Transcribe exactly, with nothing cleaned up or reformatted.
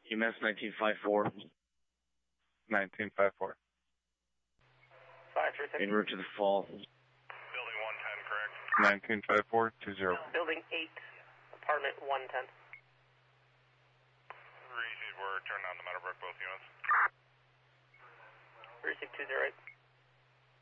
E M S nineteen fifty-four. nineteen fifty-four. five three six. En route to the fall. Building one ten, correct? nineteen fifty-four, two zero. Building eight, apartment one ten. Receive, we're turning on the Meadowbrook, both units. Receive two zero eight.